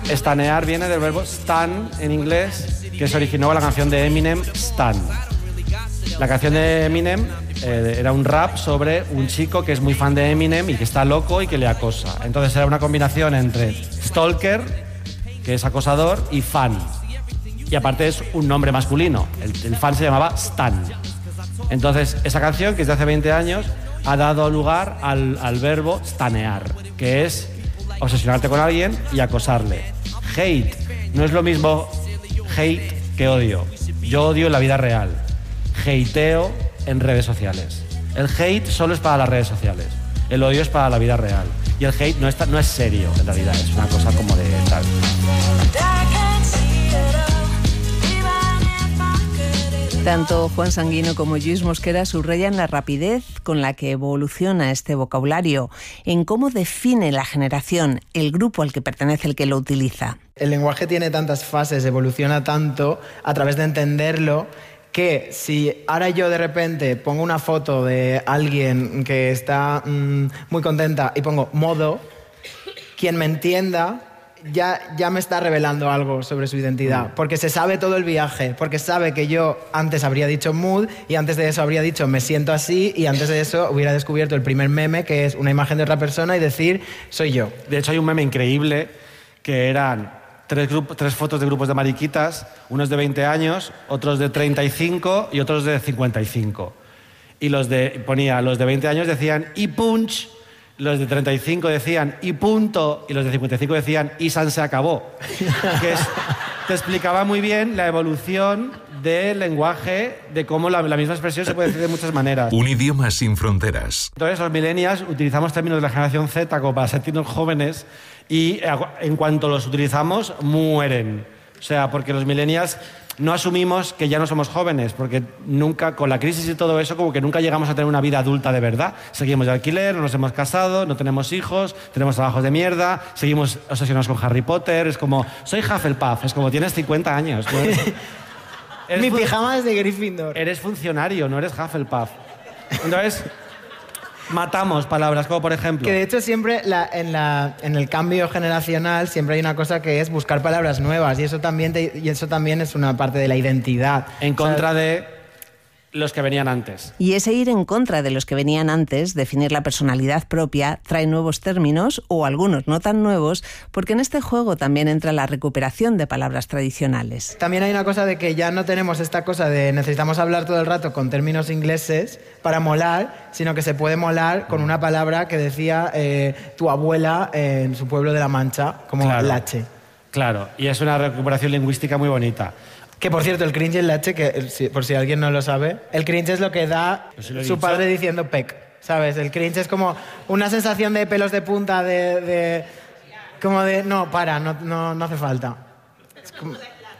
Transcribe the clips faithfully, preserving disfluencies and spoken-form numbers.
Estanear viene del verbo stan en inglés, que se originó con la canción de Eminem, Stan. La canción de Eminem eh, era un rap sobre un chico que es muy fan de Eminem y que está loco y que le acosa. Entonces era una combinación entre stalker, que es acosador, y fan. Y aparte es un nombre masculino. El, el fan se llamaba Stan. Entonces esa canción, que es de hace veinte años, ha dado lugar al, al verbo stanear, que es obsesionarte con alguien y acosarle. Hate. No es lo mismo hate que odio. Yo odio en la vida real. Hateo en redes sociales. El hate solo es para las redes sociales. El odio es para la vida real. Y el hate no, está, no es serio, en realidad. Es una cosa como de tal. Tanto Juan Sanguino como Lluís Mosquera subrayan la rapidez con la que evoluciona este vocabulario, en cómo define la generación, el grupo al que pertenece el que lo utiliza. El lenguaje tiene tantas fases, evoluciona tanto a través de entenderlo, que si ahora yo de repente pongo una foto de alguien que está mmm, muy contenta y pongo modo, quien me entienda ya, ya me está revelando algo sobre su identidad, porque se sabe todo el viaje, porque sabe que yo antes habría dicho mood y antes de eso habría dicho me siento así y antes de eso hubiera descubierto el primer meme, que es una imagen de otra persona y decir soy yo. De hecho hay un meme increíble que eran tres, grupos, tres fotos de grupos de mariquitas, unos de veinte años, otros de treinta y cinco y otros de cincuenta y cinco. Y los de, ponía, los de veinte años decían y punch, los de treinta y cinco decían y punto, y los de cincuenta y cinco decían y san se acabó. Que es, te explicaba muy bien la evolución del lenguaje, de cómo la, la misma expresión se puede decir de muchas maneras. Un idioma sin fronteras. Entonces los millennials utilizamos términos de la generación Z como para sentirnos jóvenes y en cuanto los utilizamos mueren. O sea, porque los millennials no asumimos que ya no somos jóvenes, porque nunca, con la crisis y todo eso, como que nunca llegamos a tener una vida adulta de verdad. Seguimos de alquiler, no nos hemos casado, no tenemos hijos, tenemos trabajos de mierda, seguimos obsesionados con Harry Potter, es como, soy Hufflepuff, es como, tienes cincuenta años. Pues, mi pijama es de Gryffindor. Eres funcionario, no eres Hufflepuff. Entonces, matamos palabras, como por ejemplo... Que de hecho siempre la, en, la, en el cambio generacional siempre hay una cosa que es buscar palabras nuevas y eso también, te, y eso también es una parte de la identidad. En contra o sea, de los que venían antes. Y ese ir en contra de los que venían antes, definir la personalidad propia, trae nuevos términos, o algunos no tan nuevos, porque en este juego también entra la recuperación de palabras tradicionales. También hay una cosa de que ya no tenemos esta cosa de necesitamos hablar todo el rato con términos ingleses para molar, sino que se puede molar con una palabra que decía eh, tu abuela eh, en su pueblo de La Mancha, como claro, lache. Claro, y es una recuperación lingüística muy bonita. Que, por cierto, el cringe y el lache, que por si alguien no lo sabe, el cringe es lo que da sí lo su dicho. padre diciendo pec, ¿sabes? El cringe es como una sensación de pelos de punta, de... de como de, no, para, no, no, no hace falta. Es como,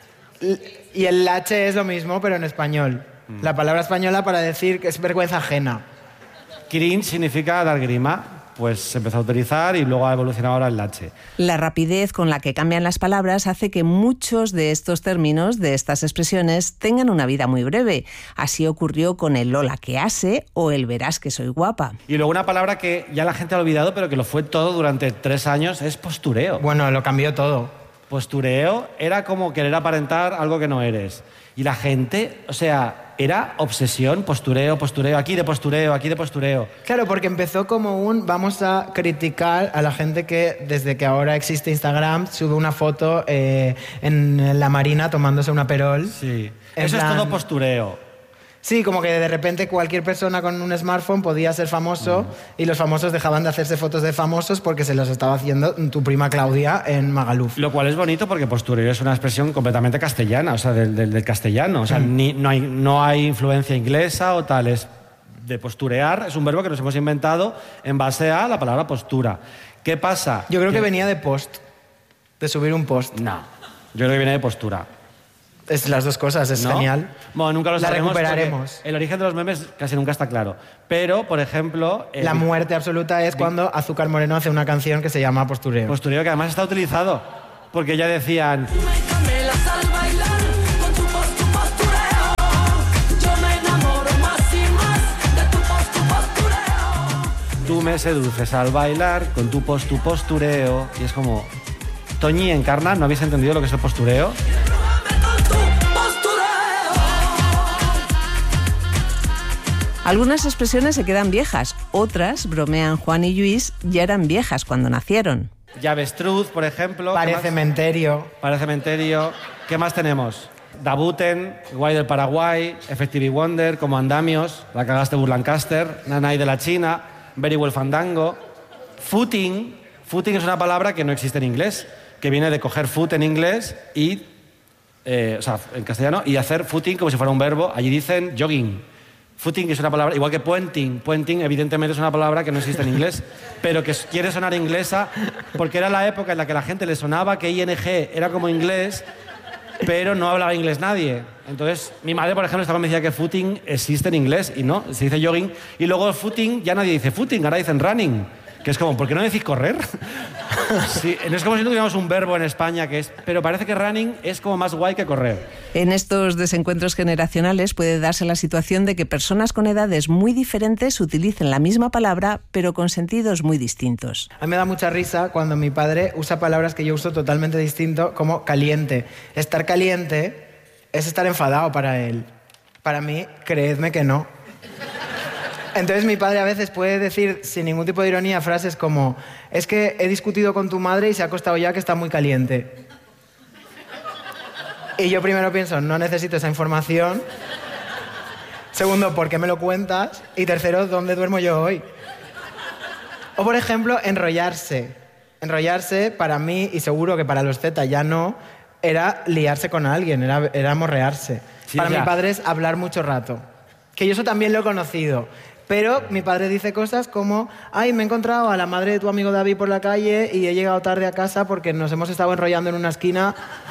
y el lache es lo mismo, pero en español. Mm. La palabra española para decir que es vergüenza ajena. Cringe significa dar grima. Pues se empezó a utilizar y luego ha evolucionado ahora el lache. La rapidez con la que cambian las palabras hace que muchos de estos términos, de estas expresiones, tengan una vida muy breve. Así ocurrió con el Lola que hace o el verás que soy guapa. Y luego una palabra que ya la gente ha olvidado, pero que lo fue todo durante tres años, es postureo. Bueno, lo cambió todo. Postureo era como querer aparentar algo que no eres. Y la gente, o sea, era obsesión, postureo, postureo, aquí de postureo, aquí de postureo. Claro, porque empezó como un vamos a criticar a la gente que desde que ahora existe Instagram sube una foto eh, en la marina tomándose una Aperol. Sí, eso plan... es todo postureo. Sí, como que de repente cualquier persona con un smartphone podía ser famoso mm. y los famosos dejaban de hacerse fotos de famosos porque se los estaba haciendo tu prima Claudia en Magaluf. Lo cual es bonito porque postureo es una expresión completamente castellana, o sea, del, del, del castellano. O sea, mm. ni, no, hay, no hay influencia inglesa o tal. Es de posturear, es un verbo que nos hemos inventado en base a la palabra postura. ¿Qué pasa? Yo creo que, que venía de post, de subir un post. No, yo creo que viene de postura. Es las dos cosas, es ¿no? genial. Bueno, nunca lo la sabremos. recuperaremos. El origen de los memes casi nunca está claro. Pero, por ejemplo... El... La muerte absoluta es cuando Azúcar Moreno hace una canción que se llama Postureo. Postureo, que además está utilizado. Porque ya decían... Tú me seduces al bailar con tu post, tu postureo. Y es como... Toñi Encarna, ¿no habéis entendido lo que es el postureo? Algunas expresiones se quedan viejas, otras, bromean Juan y Lluís, ya eran viejas cuando nacieron. Llavestruz, por ejemplo. Para cementerio. Para cementerio. ¿Qué más tenemos? Dabuten, Guay del Paraguay, Effective Wonder, Como Andamios, La cagaste Burlancaster, Nanay de la China, Very Well Fandango. Footing. Footing es una palabra que no existe en inglés, que viene de coger foot en inglés y, eh, o sea, en castellano, y hacer footing como si fuera un verbo. Allí dicen jogging. Footing es una palabra, igual que puenting. Puenting, evidentemente, es una palabra que no existe en inglés, pero que quiere sonar inglesa porque era la época en la que a la gente le sonaba que I N G era como inglés, pero no hablaba inglés nadie. Entonces, mi madre, por ejemplo, estaba me decía que footing existe en inglés y no, se dice jogging. Y luego footing, ya nadie dice footing, ahora dicen running. Que es como, ¿por qué no decís correr? Sí, no es como si no tuviéramos un verbo en España que es... Pero parece que running es como más guay que correr. En estos desencuentros generacionales puede darse la situación de que personas con edades muy diferentes utilicen la misma palabra, pero con sentidos muy distintos. A mí me da mucha risa cuando mi padre usa palabras que yo uso totalmente distinto, como caliente. Estar caliente es estar enfadado para él. Para mí, creedme que no. Entonces mi padre a veces puede decir, sin ningún tipo de ironía, frases como: es que he discutido con tu madre y se ha acostado ya que está muy caliente. Y yo primero pienso, no necesito esa información. Segundo, ¿por qué me lo cuentas? Y tercero, ¿dónde duermo yo hoy? O por ejemplo, enrollarse. Enrollarse para mí, y seguro que para los Z ya no, era liarse con alguien, era, era morrearse. Sí, para ya. mi padre es hablar mucho rato. Que yo eso también lo he conocido. Pero mi padre dice cosas como: ay, me he encontrado a la madre de tu amigo David por la calle y he llegado tarde a casa porque nos hemos estado enrollando en una esquina.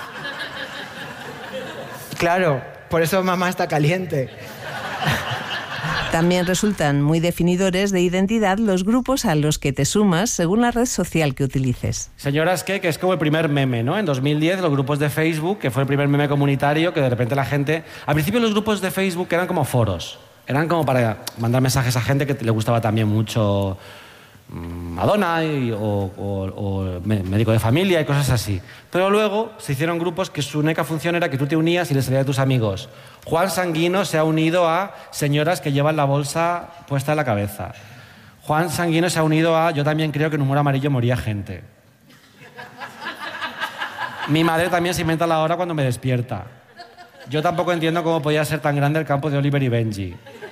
Claro, por eso mamá está caliente. También resultan muy definidores de identidad los grupos a los que te sumas según la red social que utilices. Señoras, ¿qué? Que es como el primer meme, ¿no? En dos mil diez, los grupos de Facebook, que fue el primer meme comunitario, que de repente la gente... Al principio los grupos de Facebook eran como foros. Eran como para mandar mensajes a gente que le gustaba también mucho Madonna y, o, o, o médico de familia y cosas así. Pero luego se hicieron grupos que su única función era que tú te unías y les salía de tus amigos. Juan Sanguino se ha unido a señoras que llevan la bolsa puesta en la cabeza. Juan Sanguino se ha unido a... Yo también creo que en Humor Amarillo moría gente. Mi madre también se inventa la hora cuando me despierta. Yo tampoco entiendo cómo podía ser tan grande el campo de Oliver y Benji.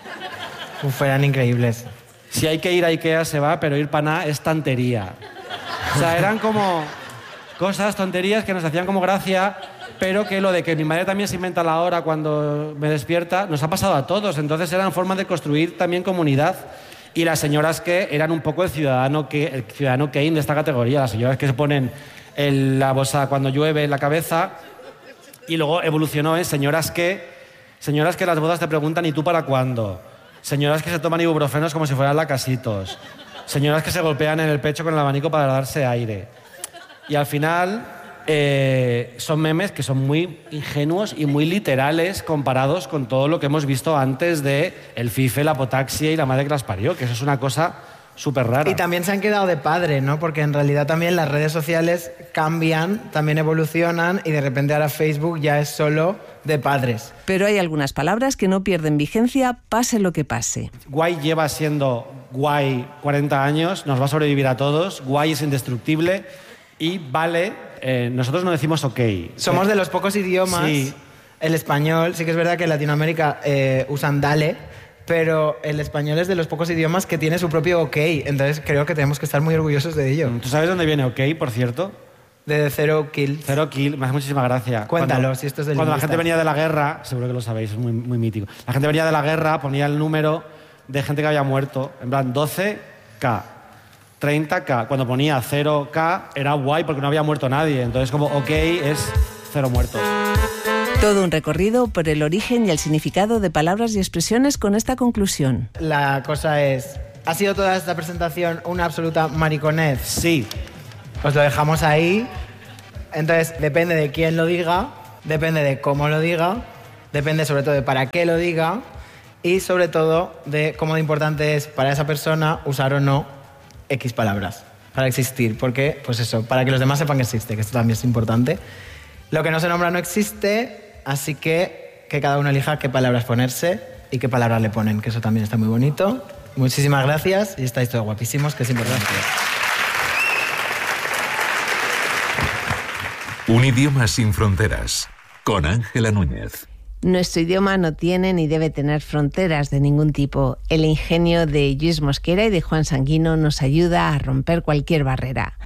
Uf, eran increíbles. Si hay que ir a Ikea se va, pero ir para nada es tontería. O sea, eran como cosas, tonterías que nos hacían como gracia, pero que lo de que mi madre también se inventa la hora cuando me despierta nos ha pasado a todos. Entonces eran formas de construir también comunidad. Y las señoras que eran un poco el ciudadano, que, el ciudadano Kane de esta categoría, las señoras que se ponen en la bolsa cuando llueve en la cabeza. Y luego evolucionó en señoras que, señoras que las bodas te preguntan ¿y tú para cuándo? Señoras que se toman ibuprofenos como si fueran lacasitos. Señoras que se golpean en el pecho con el abanico para darse aire. Y al final eh, son memes que son muy ingenuos y muy literales comparados con todo lo que hemos visto antes de el fife, la apotaxia y la madre que las parió, que eso es una cosa súper rara. Y también se han quedado de padre, ¿no? Porque en realidad también las redes sociales cambian, también evolucionan y de repente ahora Facebook ya es solo de padres. Pero hay algunas palabras que no pierden vigencia, pase lo que pase. Guay lleva siendo guay cuarenta años, nos va a sobrevivir a todos, guay es indestructible y vale, eh, nosotros no decimos ok. Somos eh, de los pocos idiomas, sí. El español, sí que es verdad que en Latinoamérica eh, usan dale, pero el español es de los pocos idiomas que tiene su propio ok, entonces creo que tenemos que estar muy orgullosos de ello. ¿Tú sabes dónde viene ok, por cierto? De Zero Kill. Cero kill, me hace muchísima gracia. Cuéntalo, cuando, si esto es del Cuando la lingüista. gente venía de la guerra, seguro que lo sabéis, es muy, muy mítico. La gente venía de la guerra, ponía el número de gente que había muerto, en plan doce K, treinta K. Cuando ponía cero K era guay porque no había muerto nadie, entonces como ok es cero muertos. Todo un recorrido por el origen y el significado de palabras y expresiones con esta conclusión. La cosa es, ¿ha sido toda esta presentación una absoluta mariconez? Sí. Os lo dejamos ahí. Entonces, depende de quién lo diga, depende de cómo lo diga, depende sobre todo de para qué lo diga y sobre todo de cómo de importante es para esa persona usar o no X palabras. para existir, porque, pues eso, para que los demás sepan que existe, que esto también es importante. Lo que no se nombra no existe, así que que cada uno elija qué palabras ponerse y qué palabras le ponen, que eso también está muy bonito. Muchísimas gracias y estáis todos guapísimos, que es importante. Un idioma sin fronteras, con Ángela Núñez. Nuestro idioma no tiene ni debe tener fronteras de ningún tipo. El ingenio de Lluís Mosquera y de Juan Sanguino nos ayuda a romper cualquier barrera.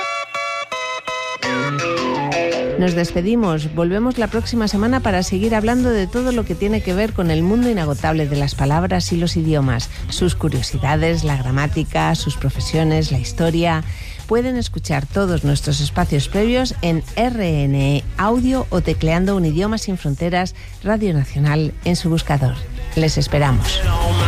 Nos despedimos. Volvemos la próxima semana para seguir hablando de todo lo que tiene que ver con el mundo inagotable de las palabras y los idiomas, sus curiosidades, la gramática, sus profesiones, la historia. Pueden escuchar todos nuestros espacios previos en R N E Audio o tecleando Un Idioma Sin Fronteras Radio Nacional en su buscador. Les esperamos.